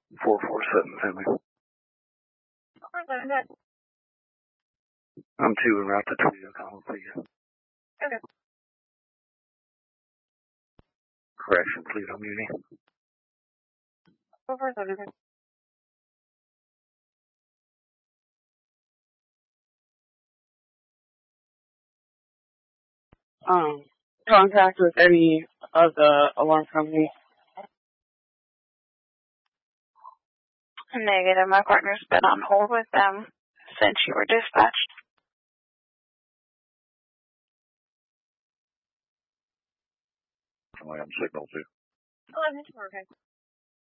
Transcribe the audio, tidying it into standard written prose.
447 family. Okay. I'm 2 en route to Toledo, calling Toledo. Okay. Correction, Toledo Muni. 447. Contact with any of the alarm companies? Negative. My partner's been on hold with them since you were dispatched. I am signal too. 11, okay.